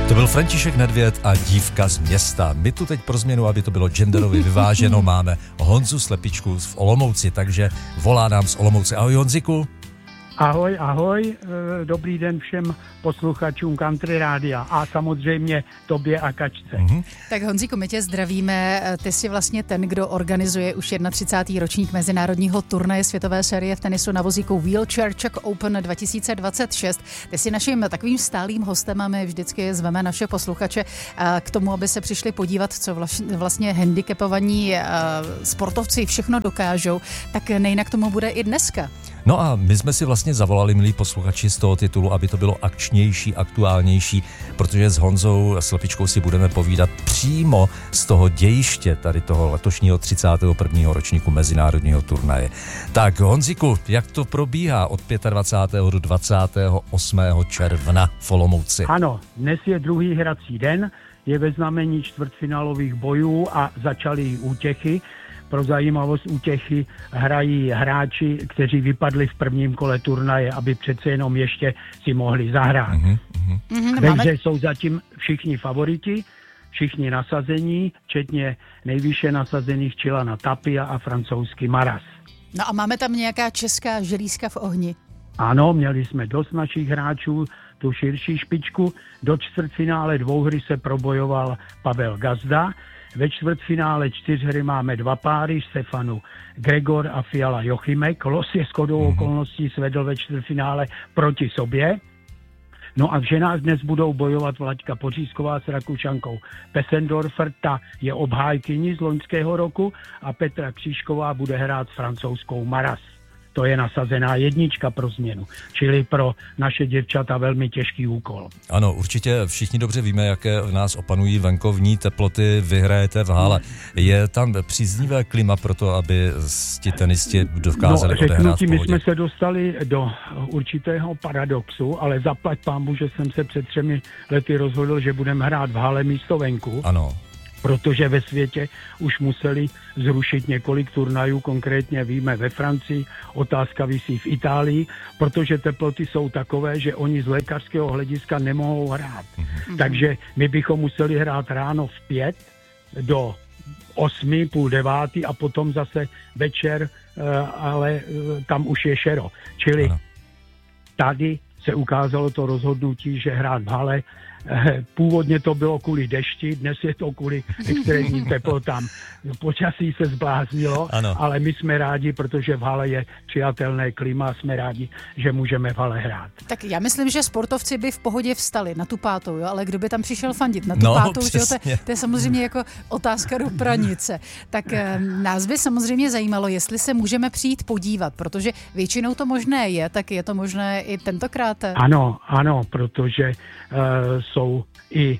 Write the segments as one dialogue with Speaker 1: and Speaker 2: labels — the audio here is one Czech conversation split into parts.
Speaker 1: To byl František Nedvěd a Dívka z města. My tu teď pro změnu, aby to bylo genderově vyváženo, máme Honzu Slepičku v Olomouci, takže volá nám z Olomouce. Ahoj Honziku.
Speaker 2: Ahoj, ahoj, dobrý den všem posluchačům Country Rádia a samozřejmě tobě a Kačce.
Speaker 3: Tak Honzíku, my tě zdravíme, ty jsi vlastně ten, kdo organizuje už 31. ročník mezinárodního turnaje světové série v tenisu na vozíku Wheelchair Czech Open 2026. Ty jsi naším takovým stálým hostem a my vždycky zveme naše posluchače k tomu, aby se přišli podívat, co vlastně handicapovaní sportovci všechno dokážou, tak nejinak tomu bude i dneska.
Speaker 1: No a my jsme si vlastně zavolali, milí posluchači, z toho titulu, aby to bylo akčnější, aktuálnější, protože s Honzou Slepičkou si budeme povídat přímo z toho dějiště tady toho letošního 31. ročníku mezinárodního turnaje. Tak Honziku, jak to probíhá od 25. do 28. června v Olomouci?
Speaker 2: Ano, dnes je druhý hrací den, je ve znamení čtvrtfinálových bojů a začaly útěchy. Pro zajímavost útěchy hrají hráči, kteří vypadli v prvním kole turnaje, aby přece jenom ještě si mohli zahrát. Takže jsou zatím všichni favoriti, všichni nasazení, včetně nejvýše nasazených Čilana Tapia a francouzský Maras.
Speaker 3: No a máme tam nějaká česká želízka v ohni?
Speaker 2: Ano, měli jsme dost našich hráčů, tu širší špičku. Do čtvrtfinále dvouhry se probojoval Pavel Gazda. Ve čtvrtfinále 4 hry máme 2 páry, Stefanu Gregor a Fiala Jochimek. Los je shodou okolností svedl ve čtvrtfinále proti sobě. No a v ženách dnes budou bojovat Vlaďka Pořízková s Rakušankou Pessendorfer, ta je obhájkyní z loňského roku, a Petra Křížková bude hrát s francouzskou Maras. To je nasazená jednička pro změnu, čili pro naše děvčata velmi těžký úkol.
Speaker 1: Ano, určitě všichni dobře víme, jaké v nás opanují venkovní teploty, vyhrajete v hale. Je tam příznivé klima pro to, aby ti tenisti dokázali odehrát v pohodě?
Speaker 2: My jsme se dostali do určitého paradoxu, ale zaplať pánbu, že jsem se před 3 lety rozhodl, že budeme hrát v hale místo venku.
Speaker 1: Ano.
Speaker 2: Protože ve světě už museli zrušit několik turnajů, konkrétně víme ve Francii, otázka visí v Itálii, protože teploty jsou takové, že oni z lékařského hlediska nemohou hrát. Takže my bychom museli hrát ráno v 5 do 8, půl 9 a potom zase večer, ale tam už je šero. Čili tady se ukázalo to rozhodnutí, že hrát v hale. Původně to bylo kvůli dešti, dnes je to kvůli extrémním teplotám. Počasí se zbláznilo, ale my jsme rádi, protože v hale je přijatelné klima a jsme rádi, že můžeme v hale hrát.
Speaker 3: Tak já myslím, že sportovci by v pohodě vstali na tu 5, jo? Ale kdo by tam přišel fandit na tu 5, že? To je samozřejmě jako otázka do pranice. Tak nás by samozřejmě zajímalo, jestli se můžeme přijít podívat, protože většinou to možné je, tak je to možné i tentokrát.
Speaker 2: Ano, protože jsou i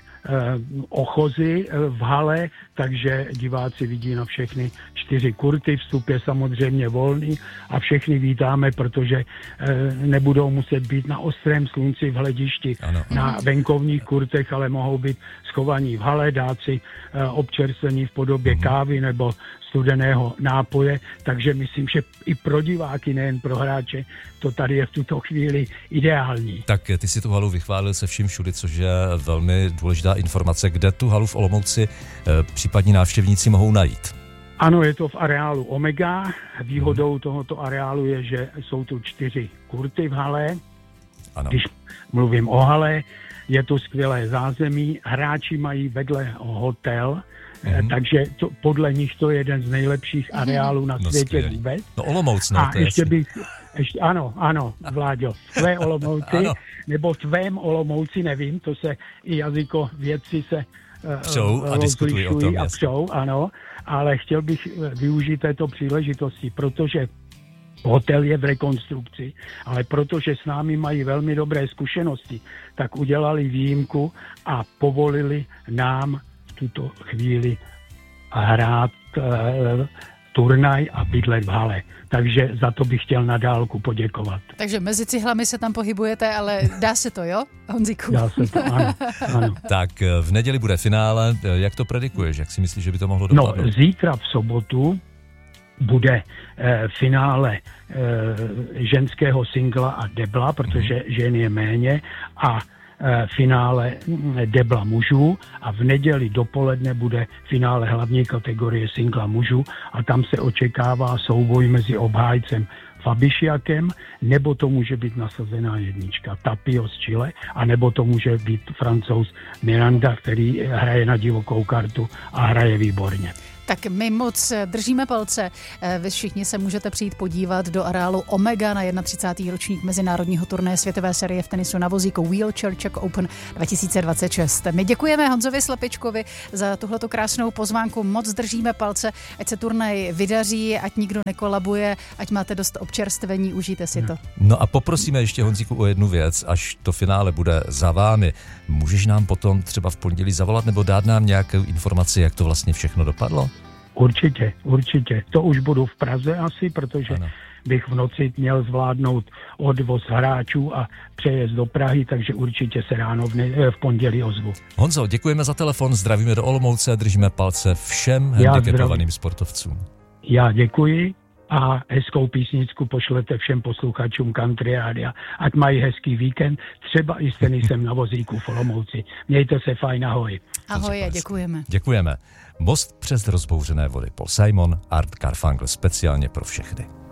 Speaker 2: ochozy v hale, takže diváci vidí na všechny 4 kurty, vstup je samozřejmě volný a všechny vítáme, protože nebudou muset být na ostrém slunci v hledišti na venkovních kurtech, ale mohou být schovaní v hale, dát si občerstvení v podobě kávy nebo studeného nápoje, takže myslím, že i pro diváky, nejen pro hráče, to tady je v tuto chvíli ideální.
Speaker 1: Tak ty si tu halu vychválil se vším všudy, což je velmi důležitá informace. Kde tu halu v Olomouci případní návštěvníci mohou najít?
Speaker 2: Ano, je to v areálu Omega. Výhodou tohoto areálu je, že jsou tu 4 kurty v hale.
Speaker 1: Ano.
Speaker 2: Když mluvím o hale, je to skvělé zázemí. Hráči mají vedle hotel, takže podle nich to je jeden z nejlepších areálů na světě vůbec.
Speaker 1: No Olomouc,
Speaker 2: a ještě bych, ano, Vláďo, tvé Olomouci, nebo tvém Olomouci, nevím, to se i jazykovědci se
Speaker 1: přou a diskutují o tom.
Speaker 2: Ano, ale chtěl bych využít této příležitosti, protože hotel je v rekonstrukci, ale protože s námi mají velmi dobré zkušenosti, tak udělali výjimku a povolili nám v tuto chvíli hrát turnaj a bydlet v hale. Takže za to bych chtěl na dálku poděkovat.
Speaker 3: Takže mezi cihlami se tam pohybujete, ale dá se to, jo, Honziku?
Speaker 2: Dá se to, ano.
Speaker 1: Tak v neděli bude finále. Jak to predikuješ? Jak si myslíš, že by to mohlo dopadnout?
Speaker 2: No, zítra v sobotu bude finále ženského singla a debla, protože žen je méně, a finále debla mužů a v neděli dopoledne bude finále hlavní kategorie singla mužů a tam se očekává souboj mezi obhájcem Fabišiakem, nebo to může být nasazená jednička Tapio z Chile, a nebo to může být Francouz Miranda, který hraje na divokou kartu a hraje výborně.
Speaker 3: Tak my moc držíme palce. Vy všichni se můžete přijít podívat do areálu Omega na 31. ročník mezinárodního turnaje světové série v tenisu na vozíku Wheelchair Czech Open 2026. My děkujeme Honzovi Slepičkovi za tuhleto krásnou pozvánku. Moc držíme palce, ať se turnaj vydaří, ať nikdo nekolabuje, ať máte dost občerstvení, užijte si to.
Speaker 1: No a poprosíme ještě Honzíku o jednu věc, až to finále bude za vámi. Můžeš nám potom třeba v pondělí zavolat nebo dát nám nějakou informaci, jak to vlastně všechno dopadlo?
Speaker 2: Určitě. To už budu v Praze asi, protože bych v noci měl zvládnout odvoz hráčů a přejezd do Prahy, takže určitě se ráno v pondělí ozvu.
Speaker 1: Honzo, děkujeme za telefon, zdravíme do Olomouce, držíme palce všem handicapovaným sportovcům.
Speaker 2: Já děkuji a hezkou písničku pošlete všem posluchačům Country Rádia. Ať mají hezký víkend, třeba i s tenisem na vozíku v Olomouci. Mějte se fajn, ahoj.
Speaker 3: Ahoj, děkujeme.
Speaker 1: Děkujeme. Most přes rozbouřené vody. Paul Simon, Art Garfunkel, speciálně pro všechny.